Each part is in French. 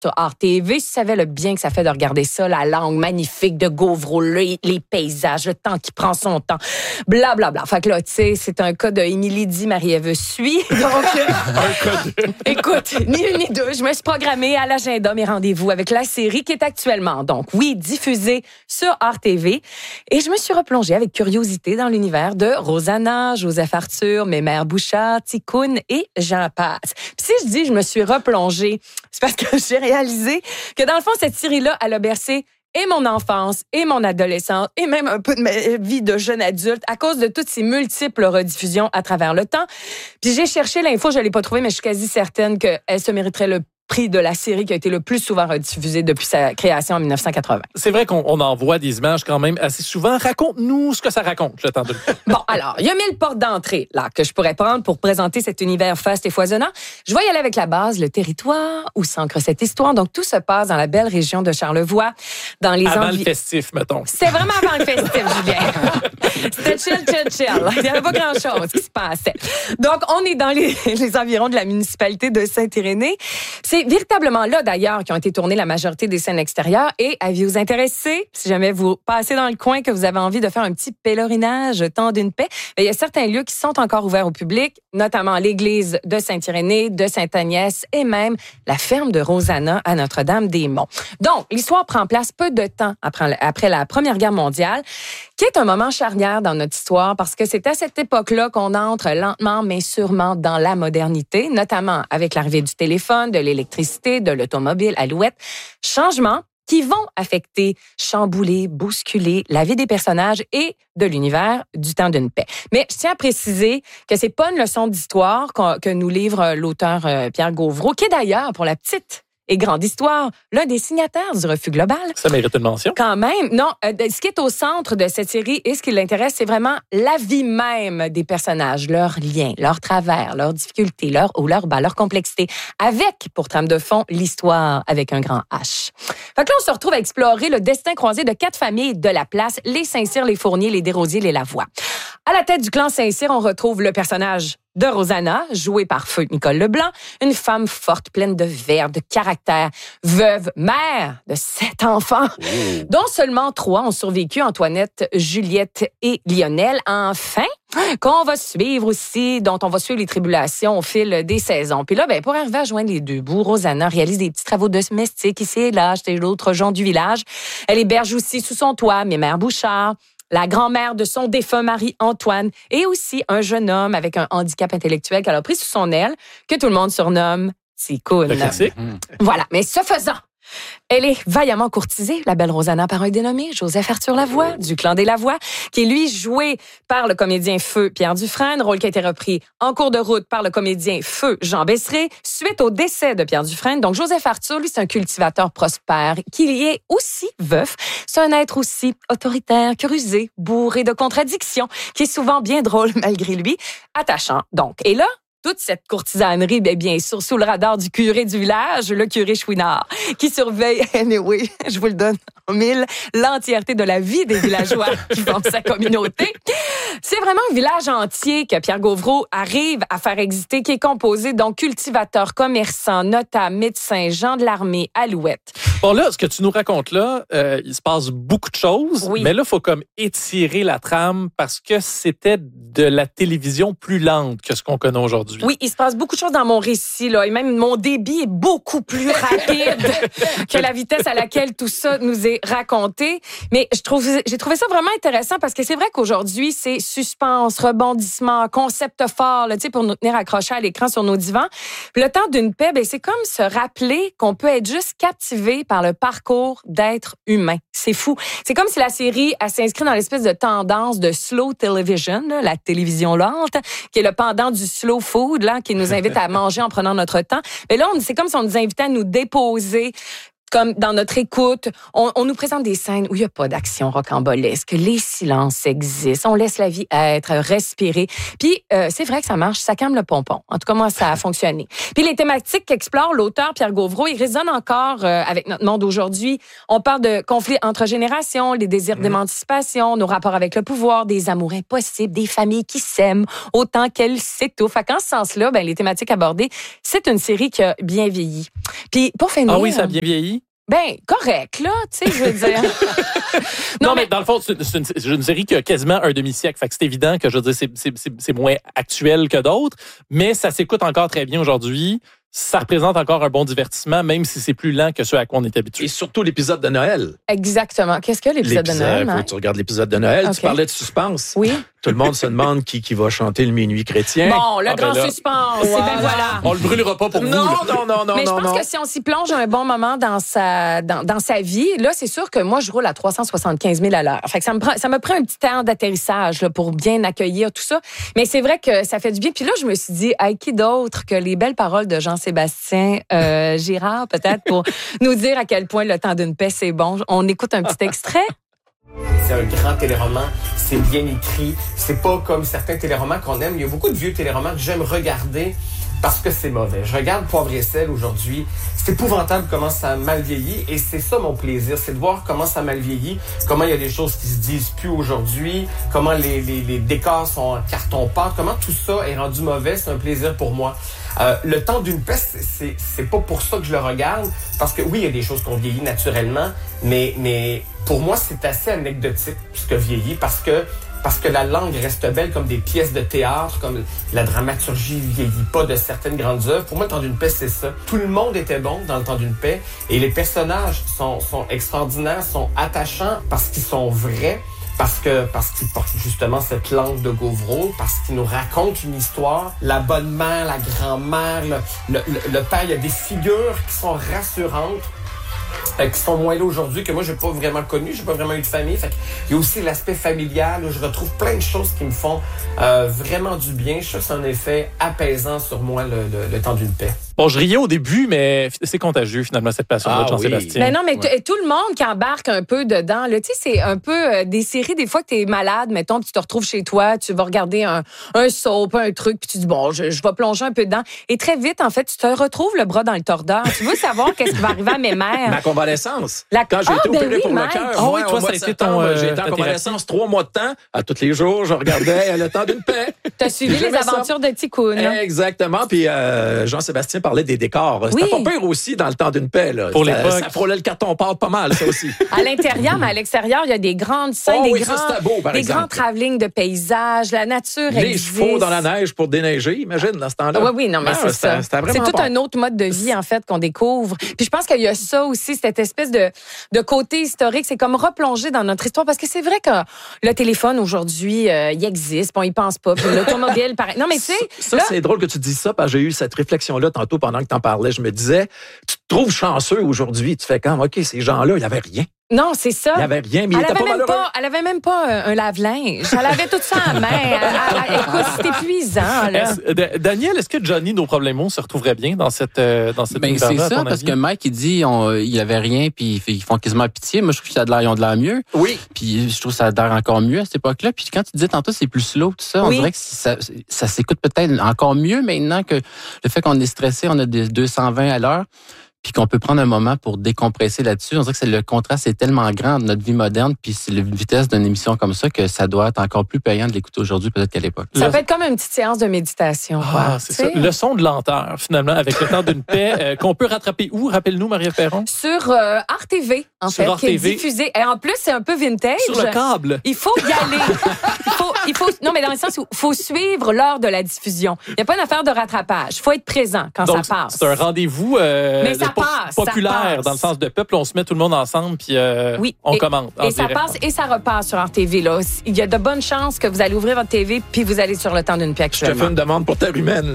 sur RTV. Tu savais le bien que ça fait de regarder ça, la langue magnifique de Gauvreau, les paysages, le temps qui prend son temps, blablabla. Fait que là, tu sais, c'est un cas de Émilie dit Marie-Ève suit. Donc, écoute, ni une ni deux, je me suis programmée à l'agenda mes rendez-vous avec la série qui est actuellement, donc oui, diffusée sur RTV. Et je me suis replongée avec curiosité dans l'univers de Rosanna, Joseph Arthur, Mémère Bouchard, Ticoun et Jean Passe. Puis si je dis je me suis replongée, c'est parce que j'ai réalisé que dans le fond, cette série-là, elle a bercé et mon enfance, et mon adolescence, et même un peu de ma vie de jeune adulte à cause de toutes ces multiples rediffusions à travers le temps. Puis j'ai cherché l'info, je l'ai pas trouvée, mais je suis quasi certaine qu'elle se mériterait le prix de la série qui a été le plus souvent rediffusée depuis sa création en 1980. C'est vrai qu'on en voit des images quand même assez souvent. Raconte-nous ce que ça raconte, le temps de... Bon, alors, il y a 1000 portes d'entrée là que je pourrais prendre pour présenter cet univers vaste et foisonnant. Je vais y aller avec la base, le territoire où s'ancre cette histoire. Donc, tout se passe dans la belle région de Charlevoix, dans les Avant le festif, mettons. C'est vraiment avant le festif, Julien. C'était chill. Il n'y avait pas grand-chose qui se passait. Donc, on est dans les environs de la municipalité de Saint-Irénée. C'est véritablement là, d'ailleurs, qui ont été tournées la majorité des scènes extérieures. Et aviez-vous intéressé, si jamais vous passez dans le coin, que vous avez envie de faire un petit pèlerinage temps d'une paix, il y a certains lieux qui sont encore ouverts au public, notamment l'église de Saint-Irénée, de Sainte-Agnès et même la ferme de Rosanna à Notre-Dame-des-Monts. Donc, l'histoire prend place peu de temps après la Première Guerre mondiale, qui est un moment charnière dans notre histoire parce que c'est à cette époque-là qu'on entre lentement mais sûrement dans la modernité, notamment avec l'arrivée du téléphone, de l'électricité, de l'automobile, Alouette. Changements qui vont affecter, chambouler, bousculer la vie des personnages et de l'univers du temps d'une paix. Mais je tiens à préciser que c'est pas une leçon d'histoire que nous livre l'auteur Pierre Gauvreau, qui est d'ailleurs, pour la petite et grande histoire, l'un des signataires du Refus global. Ça mérite une mention. Quand même. Non, ce qui est au centre de cette série et ce qui l'intéresse, c'est vraiment la vie même des personnages, leurs liens, leurs travers, leurs difficultés, leur complexité, avec, pour trame de fond, l'histoire avec un grand H. Fait que là, on se retrouve à explorer le destin croisé de 4 familles de la place, les Saint-Cyr, les Fournier, les Desrosiers, les Lavoie. À la tête du clan Saint-Cyr, on retrouve le personnage de Rosanna, jouée par feu Nicole Leblanc, une femme forte, pleine de verve, de caractère, veuve, mère de 7 enfants, dont seulement 3 ont survécu, Antoinette, Juliette et Lionel. Enfin, qu'on va suivre aussi, dont on va suivre les tribulations au fil des saisons. Puis là, pour arriver à joindre les deux bouts, Rosanna réalise des petits travaux domestiques ici et là, chez d'autres gens du village. Elle héberge aussi sous son toit Mémère Bouchard, la grand-mère de son défunt mari Antoine, et aussi un jeune homme avec un handicap intellectuel qu'elle a pris sous son aile, que tout le monde surnomme Ticoun. Le classique. Voilà, mais ce faisant, elle est vaillamment courtisée, la belle Rosanna, par un dénommé Joseph Arthur Lavoie, du clan des Lavoie, qui est lui joué par le comédien Feu Pierre Dufresne, rôle qui a été repris en cours de route par le comédien Feu Jean Besseret, suite au décès de Pierre Dufresne. Donc Joseph Arthur, lui, c'est un cultivateur prospère, qui est aussi veuf. C'est un être aussi autoritaire, rusé, bourré de contradictions, qui est souvent bien drôle malgré lui, attachant. Donc, et là, toute cette courtisanerie, bien sûr, sous le radar du curé du village, le curé Chouinard, qui surveille, anyway, je vous le donne en 1000, l'entièreté de la vie des villageois qui forment sa communauté. C'est vraiment un village entier que Pierre Gauvreau arrive à faire exister, qui est composé donc cultivateurs, commerçants, notables, médecins, gens de l'armée, alouettes. Bon, là, ce que tu nous racontes là, il se passe beaucoup de choses, mais là, il faut comme étirer la trame parce que c'était de la télévision plus lente que ce qu'on connaît aujourd'hui. Oui, il se passe beaucoup de choses dans mon récit, là, et même mon débit est beaucoup plus rapide que la vitesse à laquelle tout ça nous est raconté. Mais j'ai trouvé ça vraiment intéressant parce que c'est vrai qu'aujourd'hui, c'est suspense, rebondissement, concept fort, là, pour nous tenir accrochés à l'écran sur nos divans. Puis le temps d'une paix, c'est comme se rappeler qu'on peut être juste captivé par le parcours d'être humain. C'est fou. C'est comme si la série elle s'inscrit dans l'espèce de tendance de slow television, là, la télévision lente, qui est le pendant du slow food, là, qui nous invite à manger en prenant notre temps. Mais là, c'est comme si on nous invitait à nous déposer comme dans notre écoute, on nous présente des scènes où il n'y a pas d'action rocambolesque, les silences existent, on laisse la vie être, respirer. Puis c'est vrai que ça marche, ça calme le pompon. En tout cas, moi, ça a fonctionné. Puis les thématiques qu'explore l'auteur Pierre Gauvreau, ils résonnent encore avec notre monde aujourd'hui. On parle de conflits entre générations, les désirs d'émancipation, nos rapports avec le pouvoir, des amours impossibles, des familles qui s'aiment autant qu'elles s'étouffent. En ce sens-là, les thématiques abordées, c'est une série qui a bien vieilli. Puis pour finir... Ah oui, ça a bien vieilli? Correct, là, tu sais, je veux dire. non, mais dans le fond, c'est une série qui a quasiment un demi-siècle. Fait que c'est évident que, je veux dire, c'est moins actuel que d'autres, mais ça s'écoute encore très bien aujourd'hui. Ça représente encore un bon divertissement, même si c'est plus lent que ce à quoi on est habitué. Et surtout l'épisode de Noël. Exactement. Qu'est-ce que l'épisode de Noël? Faut que tu regardes l'épisode de Noël. Okay. Tu parlais de suspense. Oui. Tout le monde se demande qui va chanter le Minuit chrétien. Bon, le grand suspense. Voilà. On le brûlera pas pour vous. Non. Mais je pense que si on s'y plonge un bon moment dans sa vie, là, c'est sûr que moi, je roule à 375 000 à l'heure. Fait que ça me prend un petit temps d'atterrissage là, pour bien accueillir tout ça. Mais c'est vrai que ça fait du bien. Puis là, je me suis dit, qui d'autre que les belles paroles de Jean-Sébastien Girard, peut-être, pour nous dire à quel point Le Temps d'une paix, c'est bon. On écoute un petit extrait. C'est un grand téléroman, c'est bien écrit. C'est pas comme certains téléromans qu'on aime. Il y a beaucoup de vieux téléromans que j'aime regarder parce que c'est mauvais. Je regarde Poivre et sel aujourd'hui. C'est épouvantable comment ça a mal vieilli. Et c'est ça mon plaisir, c'est de voir comment ça a mal vieilli, comment il y a des choses qui se disent plus aujourd'hui, comment les décors sont en carton-pâte, comment tout ça est rendu mauvais. C'est un plaisir pour moi. Le Temps d'une paix, c'est pas pour ça que je le regarde, parce que oui, il y a des choses qu'on vieillit naturellement, mais pour moi, c'est assez anecdotique ce que vieillit, parce que la langue reste belle comme des pièces de théâtre, comme la dramaturgie vieillit pas de certaines grandes œuvres. Pour moi, Le Temps d'une paix, c'est ça. Tout le monde était bon dans Le Temps d'une paix, et les personnages sont extraordinaires, sont attachants parce qu'ils sont vrais. Parce qu'ils portent justement cette langue de Gauvreau, parce qu'ils nous racontent une histoire. La bonne mère, la grand-mère, le père, il y a des figures qui sont rassurantes, qui sont moins là aujourd'hui, que moi, j'ai pas vraiment connu, j'ai pas vraiment eu de famille. Fait il y a aussi l'aspect familial, où je retrouve plein de choses qui me font vraiment du bien. Je trouve que c'est un effet apaisant sur moi, le Temps d'une paix. Bon, je riais au début, mais c'est contagieux, finalement, cette passion-là de Jean-Sébastien. Mais non, mais tout le monde qui embarque un peu dedans, là, tu sais, c'est un peu des séries, des fois que t'es malade, mettons, puis tu te retrouves chez toi, tu vas regarder un soap, un truc, puis tu dis, bon, je vais plonger un peu dedans. Et très vite, en fait, tu te retrouves le bras dans le tordeur. Tu veux savoir qu'est-ce qui va arriver à mes mères. Ma convalescence. Quand j'ai été opéré pour le cœur, toi, ça a été ton... J'ai été en convalescence 3 mois de temps. À tous les jours, je regardais Le Temps d'une paix. T'as suivi les aventures de Ticoun. Exactement. Puis Jean-Sébastien parlait des décors. C'était pas pire aussi dans Le Temps d'une paix. Là. Pour l'époque. Ça frôlait le carton-pâte pas mal, ça aussi. À l'intérieur, mais à l'extérieur, il y a des grandes scènes, grands travelling de paysages, la nature existe. Les chevaux dans la neige pour déneiger, imagine, dans ce temps-là. Oui, non, mais c'est ça. C'est tout un autre mode de vie, en fait, qu'on découvre. Puis je pense qu'il y a ça aussi, cette espèce de côté historique. C'est comme replonger dans notre histoire, parce que c'est vrai que le téléphone, aujourd'hui, il existe, on y pense pas. Puis l'automobile, pareil. Non, mais tu sais... Ça, c'est drôle que tu dises ça, parce que j'ai eu cette réflexion-là tantôt pendant que tu en parlais. Je me disais, tu te trouves chanceux aujourd'hui. Tu fais comme, OK, ces gens-là, il n'y avait rien. Non, c'est ça. Il n'y avait rien, mais il était pas malheureux. Elle avait même pas un lave-linge. Elle avait tout ça à main. Écoute, c'est épuisant, là. Daniel, est-ce que Johnny, nos problèmes se retrouverait bien dans cette c'est ça, parce que Mike, il dit, il avait rien, puis ils font quasiment pitié. Moi, je trouve qu'ils ont de l'air mieux. Oui. Puis je trouve que ça a l'air encore mieux à cette époque-là. Puis quand tu disais tantôt, c'est plus slow, tout ça, on dirait que ça s'écoute peut-être encore mieux maintenant que le fait qu'on est stressé, on a des 220 à l'heure. Puis qu'on peut prendre un moment pour décompresser là-dessus. On dirait que le contraste est tellement grand de notre vie moderne, puis c'est la vitesse d'une émission comme ça que ça doit être encore plus payant de l'écouter aujourd'hui peut-être qu'à l'époque. Ça peut être comme une petite séance de méditation. C'est ça. Leçon de lenteur, finalement, avec Le Temps d'une paix, qu'on peut rattraper où? Rappelle-nous, Marie-Ève Perron. Sur Art TV, en fait, qui est diffusé. Et en plus, c'est un peu vintage. Sur le câble. Il faut y aller. Non, mais dans le sens où il faut suivre l'heure de la diffusion. Il n'y a pas une affaire de rattrapage. Il faut être présent quand ça passe. C'est un rendez-vous populaire, dans le sens de peuple. On se met tout le monde ensemble, puis on commente. Et ça passe et ça repart sur Art TV. Là. Il y a de bonnes chances que vous allez ouvrir votre TV, puis vous allez sur Le Temps d'une paix actuellement. Je te fais une demande pour Terre humaine.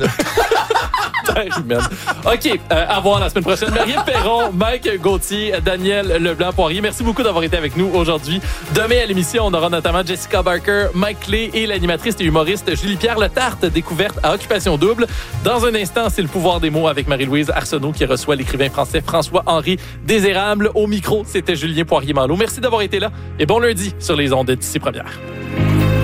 Terre humaine. OK, à voir la semaine prochaine. Marie-Ève Perron, Mike Gauthier, Daniel Lebrun. Leblanc-Poirier. Merci beaucoup d'avoir été avec nous aujourd'hui. Demain à l'émission, on aura notamment Jessica Barker, Mike Clay et l'animatrice et humoriste Julie-Pierre Letarte, découverte à Occupation Double. Dans un instant, c'est le pouvoir des mots avec Marie-Louise Arsenault qui reçoit l'écrivain français François-Henri Désérable. Au micro, c'était Julien Poirier-Malo. Merci d'avoir été là et bon lundi sur les ondes d'ici première.